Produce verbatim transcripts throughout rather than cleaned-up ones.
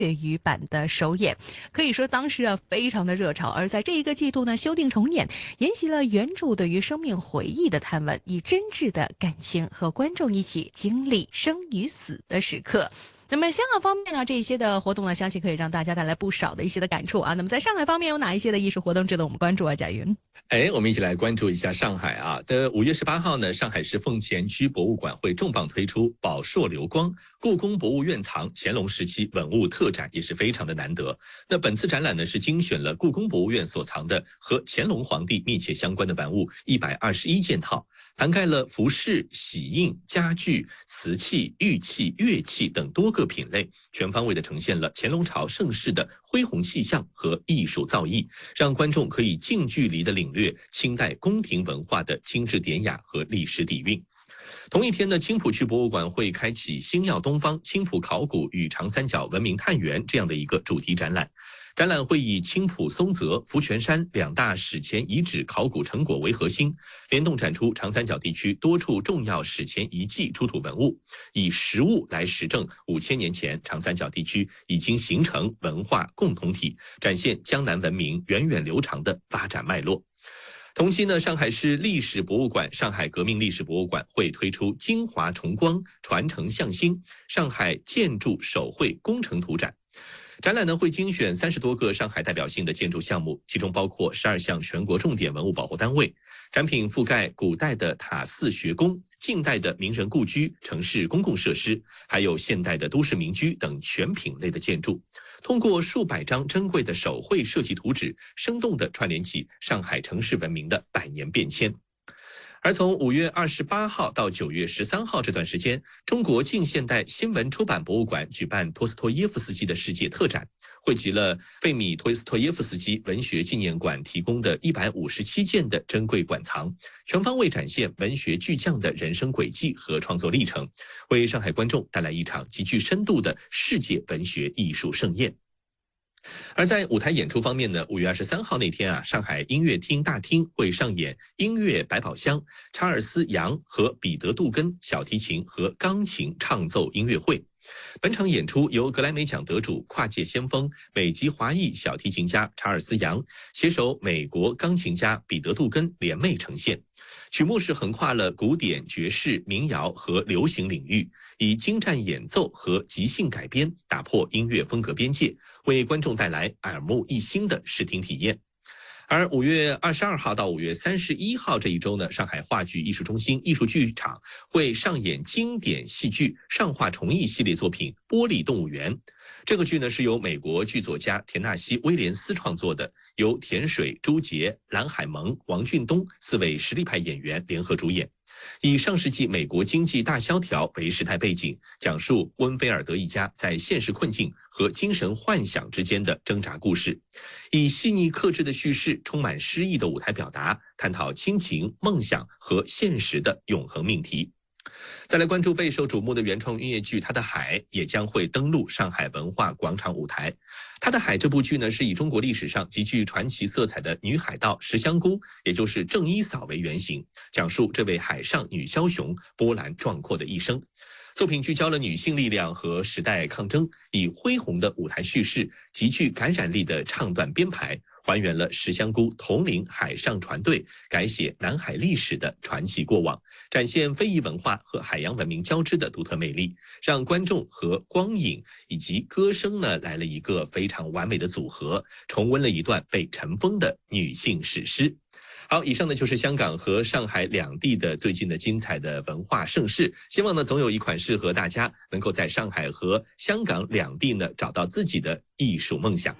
粤语版的首演，可以说当时啊非常的热潮。而在这一个季度呢，修订重演，沿袭了原著对于生命回忆的探问，以真挚的感情和观众一起经历生与死的时刻。那么香港方面呢，这些的活动呢，相信可以让大家带来不少的一些的感触啊。那么在上海方面有哪一些的艺术活动值得我们关注啊？贾云， 哎，我们一起来关注一下上海啊的五月十八号呢，上海市奉贤区博物馆会重磅推出宝硕流光故宫博物院藏乾隆时期文物特展，也是非常的难得。那本次展览呢是精选了故宫博物院所藏的和乾隆皇帝密切相关的文物一百二十一件套，涵盖了服饰、玺印、家具、瓷器、玉器、乐器等多个品类，全方位的呈现了乾隆朝盛世的恢宏气象和艺术造诣，让观众可以近距离的领略清代宫廷文化的精致典雅和历史底蕴。同一天呢，青浦区博物馆会开启星耀东方青浦考古与长三角文明探源这样的一个主题展览。展览会以青浦松泽、福泉山两大史前遗址考古成果为核心，联动展出长三角地区多处重要史前遗迹出土文物，以实物来实证五千年前长三角地区已经形成文化共同体，展现江南文明源远流长的发展脉络。同期呢，上海市历史博物馆、上海革命历史博物馆会推出精华重光、传承向新上海建筑手绘工程图展。展览呢会精选三十多个上海代表性的建筑项目，其中包括十二项全国重点文物保护单位。展品覆盖古代的塔寺学宫、近代的名人故居、城市公共设施，还有现代的都市民居等全品类的建筑。通过数百张珍贵的手绘设计图纸，生动地串联起上海城市文明的百年变迁。而从五月二十八号到九月十三号这段时间，中国近现代新闻出版博物馆举办托斯托耶夫斯基的世界特展，汇集了费米托斯托耶夫斯基文学纪念馆提供的一百五十七件的珍贵馆藏，全方位展现文学巨匠的人生轨迹和创作历程，为上海观众带来一场极具深度的世界文学艺术盛宴。而在舞台演出方面呢，五月二十三号那天啊，上海音乐厅大厅会上演音乐百宝箱查尔斯·杨和彼得·杜根小提琴和钢琴唱奏音乐会。本场演出由格莱美奖得主、跨界先锋、美籍华裔小提琴家查尔斯·杨携手美国钢琴家彼得·杜根联袂呈现。曲目是横跨了古典、爵士、民谣和流行领域，以精湛演奏和即兴改编打破音乐风格边界，为观众带来耳目一新的视听体验。而五月二十二号到五月三十一号这一周呢，上海话剧艺术中心艺术剧场会上演经典戏剧上画重艺系列作品《玻璃动物园》。这个剧呢是由美国剧作家田纳西·威廉斯创作的，由田水、朱杰、蓝海萌、王俊东四位实力派演员联合主演，以上世纪美国经济大萧条为时代背景，讲述温菲尔德一家在现实困境和精神幻想之间的挣扎故事，以细腻克制的叙事，充满诗意的舞台表达，探讨亲情、梦想和现实的永恒命题。再来关注备受瞩目的原创音乐剧《他的海》也将会登陆上海文化广场舞台。《他的海》这部剧呢，是以中国历史上极具传奇色彩的女海盗石香菇，也就是郑一嫂为原型，讲述这位海上女枭雄波澜壮阔的一生。作品聚焦了女性力量和时代抗争，以恢宏的舞台叙事、极具感染力的唱段编排，还原了石香菇统领海上船队、改写南海历史的传奇过往，展现非遗文化和海洋文明交织的独特魅力，让观众和光影以及歌声呢来了一个非常完美的组合，重温了一段被尘封的女性史诗。好，以上呢就是香港和上海两地的最近的精彩的文化盛事，希望呢总有一款适合大家能够在上海和香港两地呢找到自己的艺术梦想。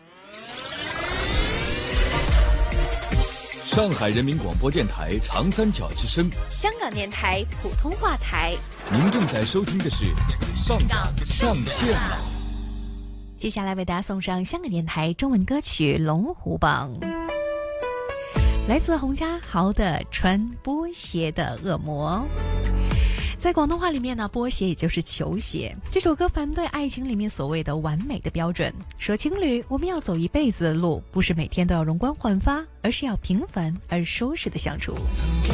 上海人民广播电台长三角之声， 香港电台普通话台， 您正在收听的是上港上线了。 接下来为大家送上香港电台中文歌曲《龙虎榜》，来自洪家豪的《穿波鞋的恶魔》。在广东话里面呢，波鞋也就是球鞋。这首歌反对爱情里面所谓的完美的标准，说情侣我们要走一辈子的路，不是每天都要容光焕发，而是要平凡而舒适的相处。